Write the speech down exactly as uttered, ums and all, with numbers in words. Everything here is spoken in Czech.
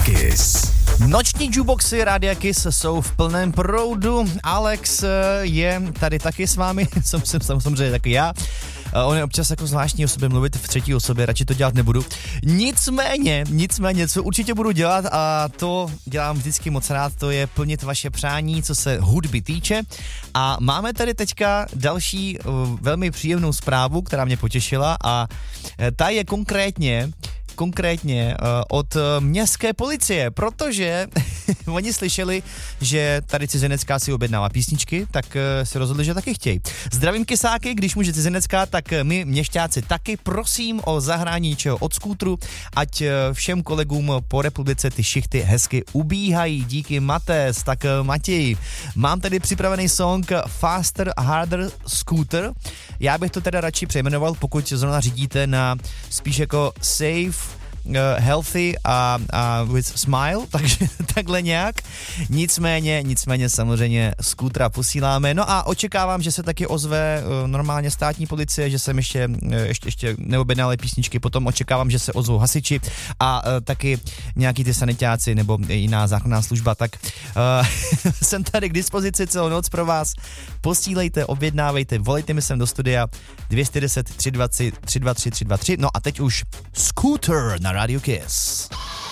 Kiss. Noční jukeboxy Rádia Kiss jsou v plném proudu. Alex je tady taky s vámi, jsem, jsem samozřejmě taky já. On je občas jako zvláštní o sobě mluvit v třetí osobě, radši to dělat nebudu. Nicméně, nicméně, co určitě budu dělat, a to dělám vždycky moc rád, to je plnit vaše přání, co se hudby týče. A máme tady teďka další uh, velmi příjemnou zprávu, která mě potěšila, a ta je konkrétně konkrétně uh, od uh, městské policie, protože oni slyšeli, že tady cizinecká si objednává písničky, tak uh, si rozhodli, že taky chtějí. Zdravím kysáky, když může cizinecká, tak uh, my měšťáci taky prosím o zahrání něčeho od skútru, ať uh, všem kolegům po republice ty šichty hezky ubíhají. Díky Matés, tak uh, Matěj, mám tady připravený song Faster, Harder, Scooter. Já bych to teda radši přejmenoval, pokud zrovna řídíte na spíš jako safe, Uh, healthy a, a with smile, takže takhle nějak. Nicméně, nicméně samozřejmě skútra posíláme. No a očekávám, že se taky ozve uh, normálně státní policie, že jsem ještě, uh, ještě, ještě neobjednal písničky, potom očekávám, že se ozvou hasiči a uh, taky nějaký ty sanitáci nebo jiná záchranná služba, tak uh, jsem tady k dispozici celou noc pro vás. Posílejte, objednávejte, volejte mi sem do studia dvě stě deset, tři dva tři, tři dva tři, tři dva tři. No a teď už Scooter na Radio Kiss.